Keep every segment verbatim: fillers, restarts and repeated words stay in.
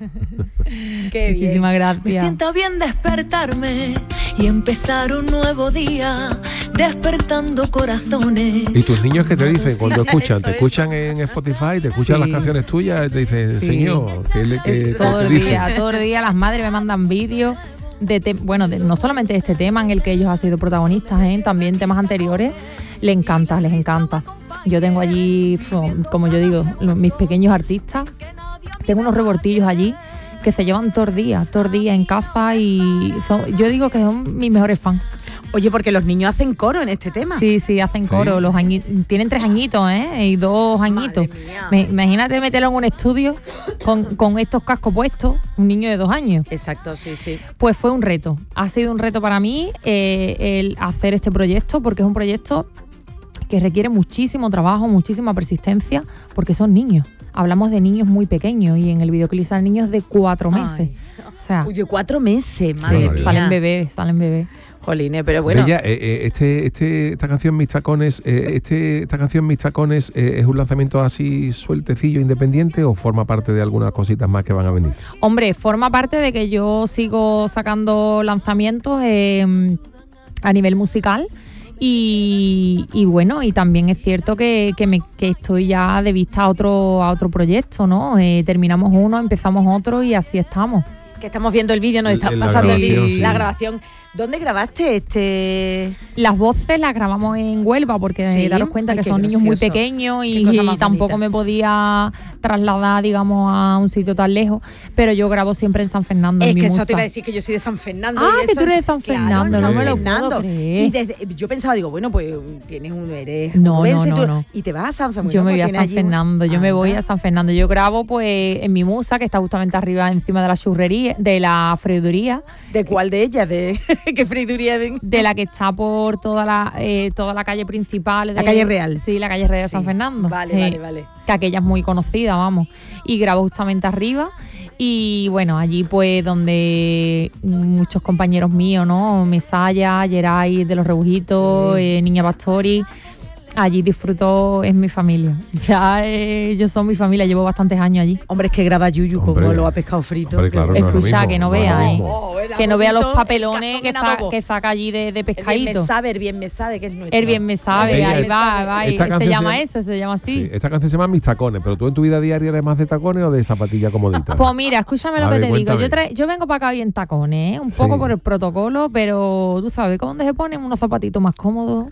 Qué bien. Muchísimas gracias. Me sienta bien despertarme y empezar un nuevo día, despertando corazones. ¿Y tus niños qué te dicen cuando escuchan? Eso, ¿Te eso. escuchan en Spotify? ¿Te escuchan Sí. las canciones tuyas? Te dicen, Sí. señor, ¿qué le qué, todo qué el te dicen? día, todo el día las madres me mandan vídeos de te- bueno, de, no solamente de este tema en el que ellos han sido protagonistas, ¿eh? También temas anteriores. Les encanta, les encanta. Yo tengo allí, como yo digo, los- mis pequeños artistas. Tengo unos rebortillos allí que se llevan todo el día, todo el día en casa y son, yo digo que son mis mejores fans. Oye, porque los niños hacen coro en este tema. Sí, sí, hacen coro. Sí. Los añi- tienen tres añitos, ¿eh? Y dos añitos. Madre mía. Me- imagínate meterlo en un estudio con, con estos cascos puestos, un niño de dos años. Exacto, sí, sí. Pues fue un reto. Ha sido un reto para mí eh, el hacer este proyecto, porque es un proyecto que requiere muchísimo trabajo, muchísima persistencia, porque son niños. Hablamos de niños muy pequeños y en el videoclip salen niños de cuatro meses. Ay. O sea, Uy, de cuatro meses, madre barbaridad. mía. salen bebés, salen bebés. Jolines, pero bueno. Bella, eh, eh, este, este, esta canción Mis Tacones, eh, este, esta canción Mis Tacones, eh, ¿es un lanzamiento así sueltecillo, independiente o forma parte de algunas cositas más que van a venir? Hombre, forma parte de que yo sigo sacando lanzamientos eh, a nivel musical y, y bueno, y también es cierto que, que, me, que estoy ya de vista a otro, a otro proyecto, ¿no? Eh, terminamos uno, empezamos otro y así estamos. Que estamos viendo el vídeo, nos El- está el- la pasando el grabación, vídeo, sí. la grabación. ¿Dónde grabaste este? Las voces las grabamos en Huelva porque Sí. daros cuenta Ay, que qué son niños muy gracioso. pequeños Qué y, cosa más y tampoco bonita. me podía trasladar, digamos, a un sitio tan lejos, pero yo grabo siempre en San Fernando. Es en mi que eso musa. te iba a decir que yo soy de San Fernando. Ah, y que eso tú eres de es- San claro, Fernando, en no San me lo Fernando. puedo creer. Y desde, yo pensaba, digo, bueno, pues tienes un eres No, jovense, no, tú- no, no. y te vas a San Fernando. Yo me voy a pues San tienes allí un- Fernando, yo me voy Anda. a San Fernando. Yo grabo pues en mi musa, que está justamente arriba encima de la churrería, de la freiduría, ¿De cuál de ellas? ¿De qué friduría? De... de la que está por toda la eh, toda la calle principal. La de- calle Real. Sí, la calle Real de Sí. San Fernando. Vale, Eh, vale, vale. Que aquella es muy conocida, vamos. Y grabo justamente arriba. Y bueno, allí pues donde muchos compañeros míos, ¿no? Mesaya, Geray de los Rebujitos, Sí. eh, Niña Pastori. Allí disfruto, es mi familia. Ya eh, yo soy mi familia, llevo bastantes años allí. Hombre, es que graba Yuyu Hombre. como lo ha pescado frito. Hombre, claro, no es lo Escucha, mismo, que no no es lo vea, ¿eh? mismo. Oh, el Que no vea los arrobito, papelones el que, cazón en sa- adobo. que saca allí de, de El bien me pescadito. sabe, el bien me sabe que es nuestro. El bien me sabe, Ella ahí es- va, ahí va. esta Se canción llama se- ese, se llama así. Sí, esta canción se llama Mis Tacones, pero tú en tu vida diaria eres más de tacones o de zapatilla comodita. Pues mira, escúchame lo A que ver, te digo. cuéntame. Yo, tra- yo vengo para acá hoy en tacones, ¿eh? Un poco Sí. por el protocolo, pero tú sabes, ¿dónde se ponen unos zapatitos más cómodos?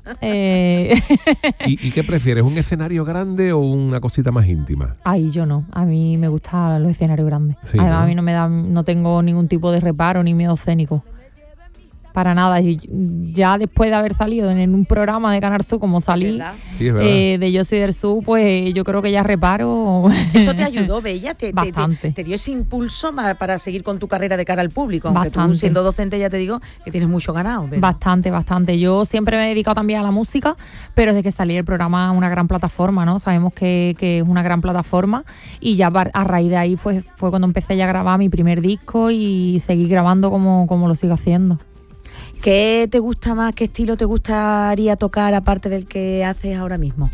eh... ¿Y, ¿Y qué prefieres, un escenario grande o una cosita más íntima? Ay, yo no. A mí me gustan los escenarios grandes. Sí, Además, ¿no? a mí no me da, no tengo ningún tipo de reparo ni miedo escénico. Para nada. Y ya después de haber salido en un programa de Canal Sur como salí, ¿Verdad? Sí, es verdad. eh, de Yo Soy del Sur, pues yo creo que ya reparo. Eso te ayudó, Bella, te, te- te, Bastante. te dio ese impulso ma- para seguir con tu carrera de cara al público. Aunque tú Bastante. siendo docente ya te digo que tienes mucho ganado. pero- Bastante, bastante. Yo siempre me he dedicado también a la música, pero desde que salí el programa, una gran plataforma, ¿no? Sabemos que, que es una gran plataforma y ya par- a raíz de ahí fue, fue cuando empecé ya a grabar mi primer disco y seguí grabando como, como lo sigo haciendo. ¿Qué te gusta más? ¿Qué estilo te gustaría tocar aparte del que haces ahora mismo?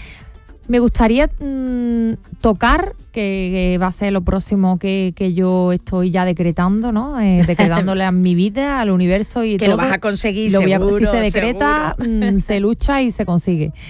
Me gustaría mm, tocar, que, que va a ser lo próximo que, que yo estoy ya decretando, ¿no? Eh, decretándole a mi vida, al universo y Que todo. lo vas a conseguir, Lo voy a- seguro, si se decreta, seguro. mm, se lucha y se consigue.